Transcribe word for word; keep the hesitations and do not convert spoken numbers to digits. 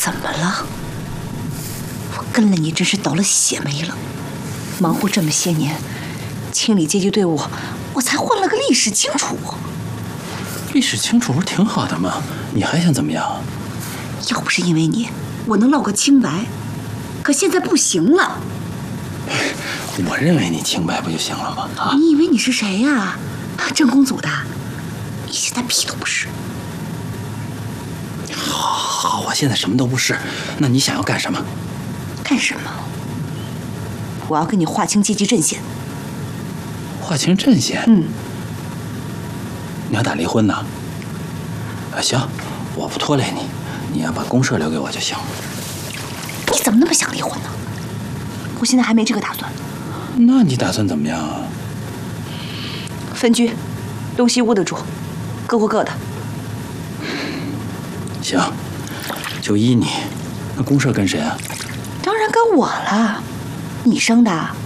怎么了？我跟了你真是倒了血霉了，忙活这么些年，清理阶级队伍，我才换了个历史清楚。 历史清楚不是挺好的吗？你还想怎么样？ 要不是因为你，我能落个清白，可现在不行了。 我认为你清白不就行了吗？啊！ 你以为你是谁呀？政工组的，你现在屁都不是。 好，好，我现在什么都不是。那你想要干什么？ 干什么？我要跟你划清阶级阵线。 划清阵线？ 嗯。 你要打离婚呢？啊，行，我不拖累你，你要把公社留给我就行。 你怎么那么想离婚呢？我现在还没这个打算。 那你打算怎么样啊？ 分居，东西屋的住，各过各的。 行，就依你。那公社跟谁啊？ 当然跟我了，你生的。